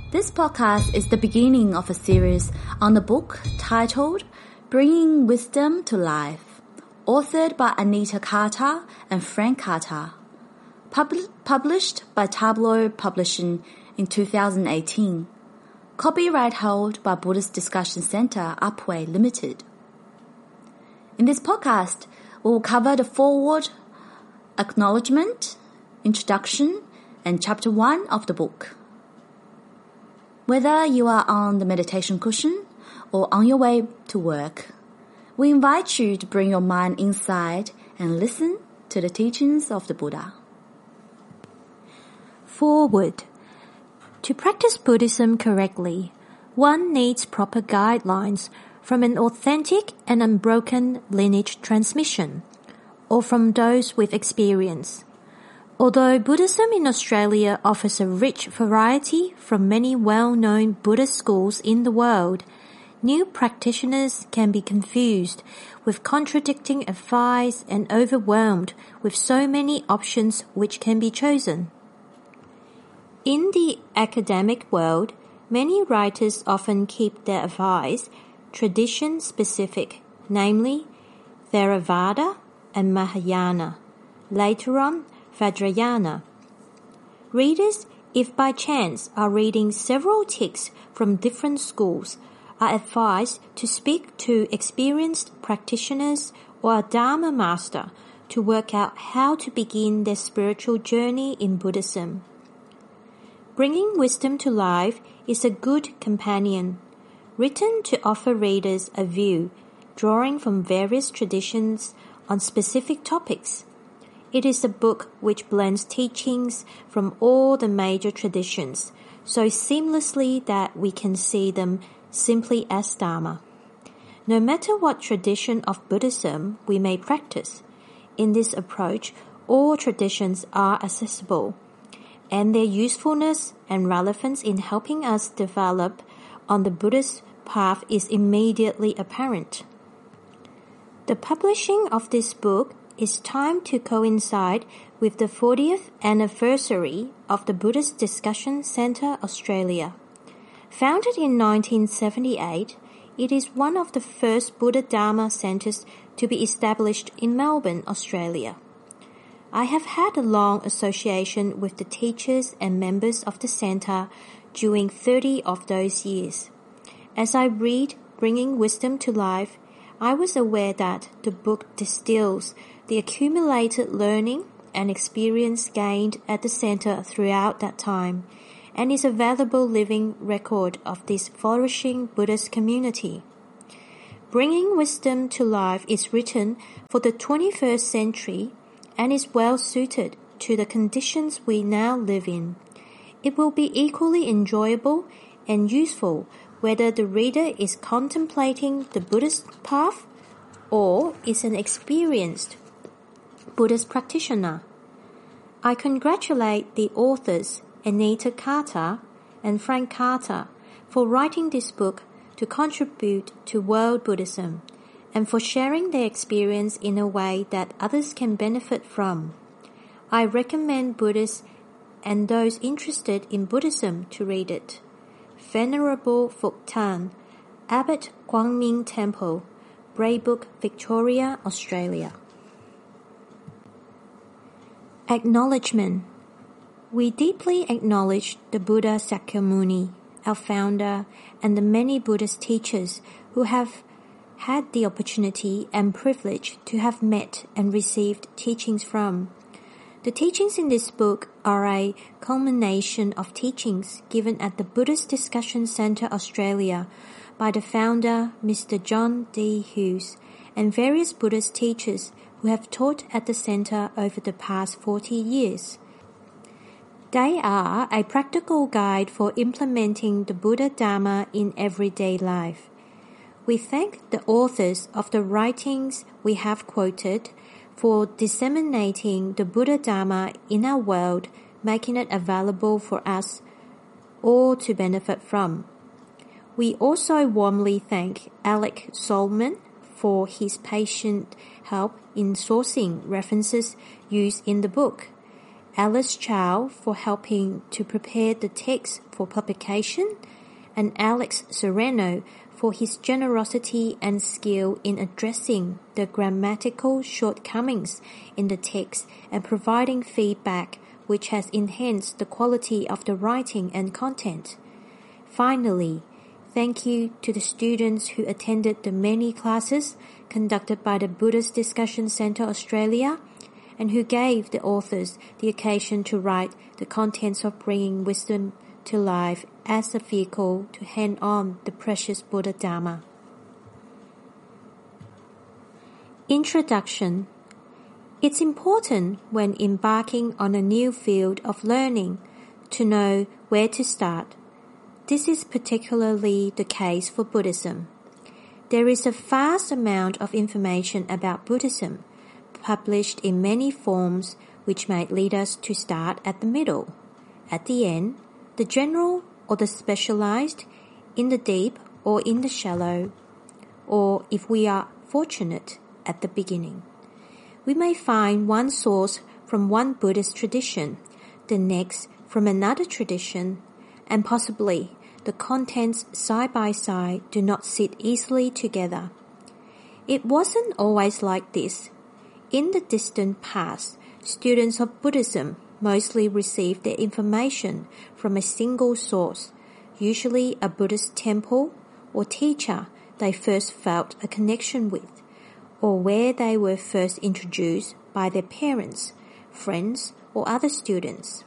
This podcast is the beginning of a series on the book titled Bringing Wisdom to Life, authored by Anita Carter and Frank Carter, published by Tableau Publishing in 2018, copyright held by Buddhist Discussion Center Upway Limited. In this podcast, we will cover the foreword, acknowledgement, introduction, and chapter 1 of the book. Whether you are on the meditation cushion or on your way to work, we invite you to bring your mind inside and listen to the teachings of the Buddha. Foreword. To practice Buddhism correctly, one needs proper guidelines from an authentic and unbroken lineage transmission, or from those with experience. Although Buddhism in Australia offers a rich variety from many well-known Buddhist schools in the world, new practitioners can be confused with contradicting advice and overwhelmed with so many options which can be chosen. In the academic world, many writers often keep their advice tradition-specific, namely Theravada and Mahayana, later on Vajrayana. Readers, if by chance are reading several texts from different schools, are advised to speak to experienced practitioners or a Dharma master to work out how to begin their spiritual journey in Buddhism. Bringing Wisdom to Life is a good companion, written to offer readers a view, drawing from various traditions on specific topics. It is a book which blends teachings from all the major traditions so seamlessly that we can see them simply as Dharma. No matter what tradition of Buddhism we may practice, in this approach all traditions are accessible, and their usefulness and relevance in helping us develop on the Buddhist path is immediately apparent. The publishing of this book is timed to coincide with the 40th anniversary of the Buddhist Discussion Centre Australia. Founded in 1978, it is one of the first Buddha Dharma centres to be established in Melbourne, Australia. I have had a long association with the teachers and members of the centre during 30 of those years. As I read Bringing Wisdom to Life, I was aware that the book distills the accumulated learning and experience gained at the centre throughout that time, and is a valuable living record of this flourishing Buddhist community. Bringing Wisdom to Life is written for the 21st century and is well suited to the conditions we now live in. It will be equally enjoyable and useful whether the reader is contemplating the Buddhist path or is an experienced Buddhist practitioner. I congratulate the authors Anita Carter and Frank Carter for writing this book to contribute to world Buddhism and for sharing their experience in a way that others can benefit from. I recommend Buddhists and those interested in Buddhism to read it. Venerable Phuc Tan, Abbot Quang Minh Temple, Braybrook, Victoria, Australia. Acknowledgement. We deeply acknowledge the Buddha Sakyamuni, our founder, and the many Buddhist teachers who have had the opportunity and privilege to have met and received teachings from. The teachings in this book are a culmination of teachings given at the Buddhist Discussion Centre Australia by the founder, Mr. John D. Hughes, and various Buddhist teachers who have taught at the centre over the past 40 years. They are a practical guide for implementing the Buddha Dharma in everyday life. We thank the authors of the writings we have quoted for disseminating the Buddha Dharma in our world, making it available for us all to benefit from. We also warmly thank Alec Solomon for his patient help in sourcing references used in the book, Alice Chow for helping to prepare the text for publication, and Alex Sereno for his generosity and skill in addressing the grammatical shortcomings in the text and providing feedback which has enhanced the quality of the writing and content. Finally, thank you to the students who attended the many classes conducted by the Buddhist Discussion Centre Australia and who gave the authors the occasion to write the contents of Bringing Wisdom to Life as a vehicle to hand on the precious Buddha Dharma. Introduction. It's important when embarking on a new field of learning to know where to start. This is particularly the case for Buddhism. There is a vast amount of information about Buddhism, published in many forms, which might lead us to start at the middle, at the end, the general or the specialized, in the deep or in the shallow, or if we are fortunate, at the beginning. We may find one source from one Buddhist tradition, the next from another tradition, and possibly the contents side by side do not sit easily together. It wasn't always like this. In the distant past, students of Buddhism mostly received their information from a single source, usually a Buddhist temple or teacher they first felt a connection with, or where they were first introduced by their parents, friends, or other students.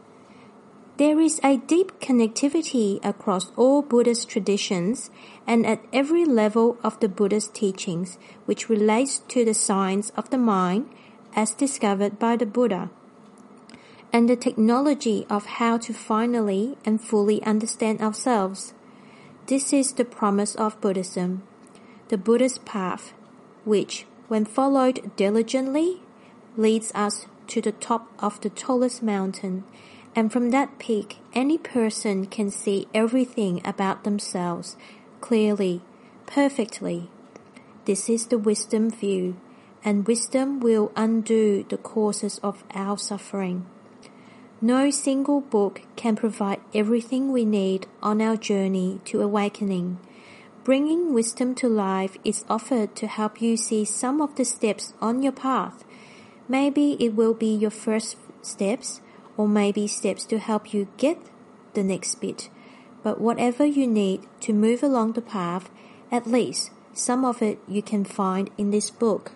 There is a deep connectivity across all Buddhist traditions and at every level of the Buddhist teachings which relates to the science of the mind as discovered by the Buddha, and the technology of how to finally and fully understand ourselves. This is the promise of Buddhism, the Buddhist path, which, when followed diligently, leads us to the top of the tallest mountain, and from that peak any person can see everything about themselves clearly, perfectly. This is the wisdom view, and wisdom will undo the causes of our suffering. No single book can provide everything we need on our journey to awakening. Bringing Wisdom to Life is offered to help you see some of the steps on your path. Maybe it will be your first steps, or maybe steps to help you get the next bit. But whatever you need to move along the path, at least some of it you can find in this book.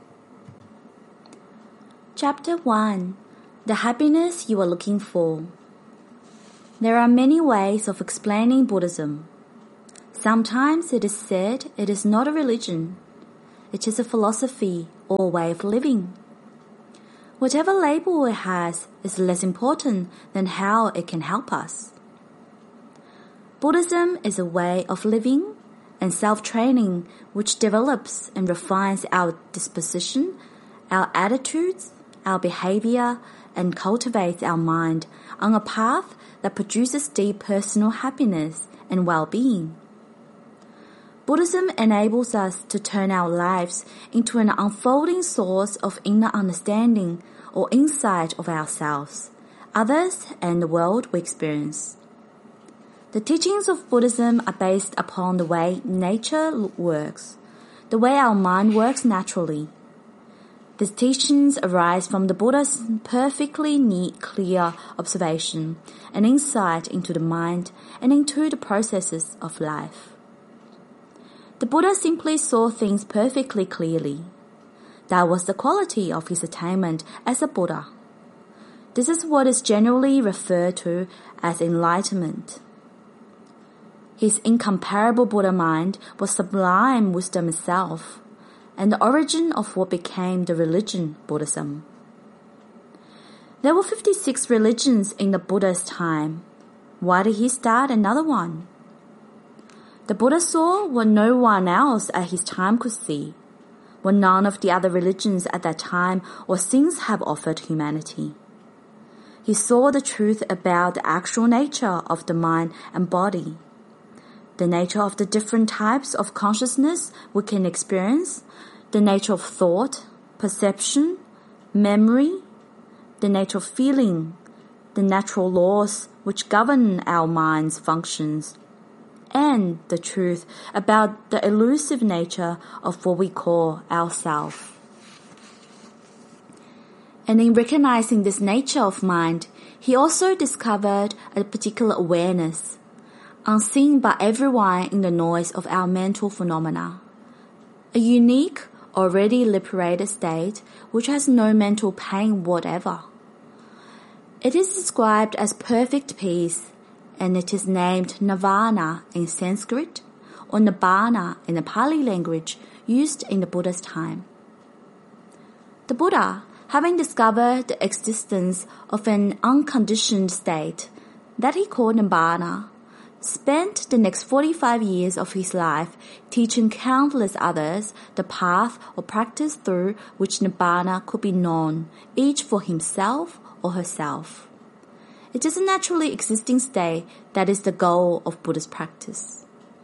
Chapter 1. The happiness you are looking for. There are many ways of explaining Buddhism. Sometimes it is said it is not a religion. It is a philosophy or way of living. Whatever label it has is less important than how it can help us. Buddhism is a way of living and self-training which develops and refines our disposition, our attitudes, our behavior, and cultivates our mind on a path that produces deep personal happiness and well-being. Buddhism enables us to turn our lives into an unfolding source of inner understanding or insight of ourselves, others, and the world we experience. The teachings of Buddhism are based upon the way nature works, the way our mind works naturally. These teachings arise from the Buddha's perfectly neat, clear observation and insight into the mind and into the processes of life. The Buddha simply saw things perfectly clearly. That was the quality of his attainment as a Buddha. This is what is generally referred to as enlightenment. His incomparable Buddha mind was sublime wisdom itself, and the origin of what became the religion Buddhism. There were 56 religions in the Buddha's time. Why did he start another one? The Buddha saw what no one else at his time could see, what none of the other religions at that time or since have offered humanity. He saw the truth about the actual nature of the mind and body, the nature of the different types of consciousness we can experience, the nature of thought, perception, memory, the nature of feeling, the natural laws which govern our mind's functions, and the truth about the elusive nature of what we call ourself. And in recognizing this nature of mind, he also discovered a particular awareness, unseen by everyone in the noise of our mental phenomena, a unique, already liberated state which has no mental pain whatever. It is described as perfect peace, and it is named Nirvana in Sanskrit or Nibbana in the Pali language used in the Buddha's time. The Buddha, having discovered the existence of an unconditioned state that he called Nibbana, spent the next 45 years of his life teaching countless others the path or practice through which Nibbana could be known, each for himself or herself. It is a naturally existing state that is the goal of Buddhist practice.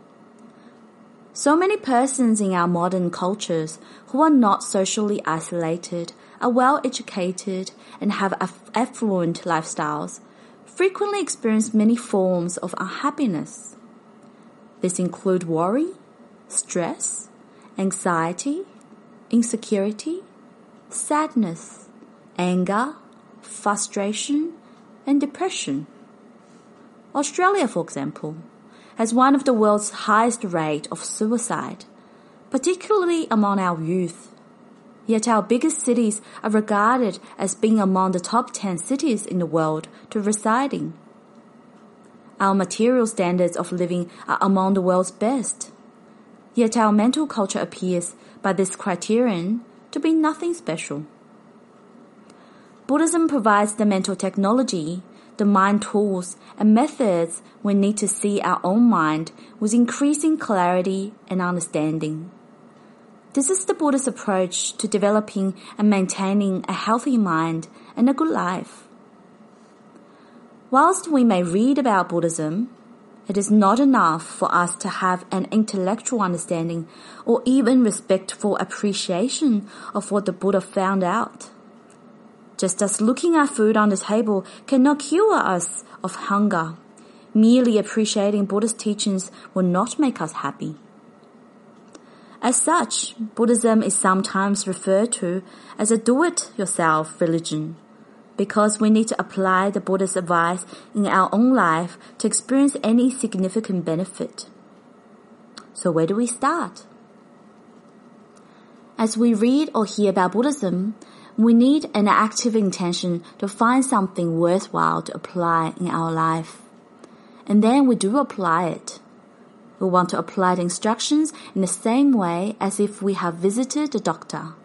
So many persons in our modern cultures who are not socially isolated, are well educated, and have affluent lifestyles frequently experience many forms of unhappiness. These include worry, stress, anxiety, insecurity, sadness, anger, frustration, and depression. Australia, for example, has one of the world's highest rate of suicide, particularly among our youth. Yet our biggest cities are regarded as being among the top 10 cities in the world to reside in. Our material standards of living are among the world's best. Yet our mental culture appears, by this criterion, to be nothing special. Buddhism provides the mental technology, the mind tools, and methods we need to see our own mind with increasing clarity and understanding. This is the Buddhist approach to developing and maintaining a healthy mind and a good life. Whilst we may read about Buddhism, it is not enough for us to have an intellectual understanding or even respectful appreciation of what the Buddha found out. Just as looking at food on the table cannot cure us of hunger, merely appreciating Buddhist teachings will not make us happy. As such, Buddhism is sometimes referred to as a do-it-yourself religion, because we need to apply the Buddha's advice in our own life to experience any significant benefit. So where do we start? As we read or hear about Buddhism, we need an active intention to find something worthwhile to apply in our life. And then we do apply it. We want to apply the instructions in the same way as if we have visited the doctor.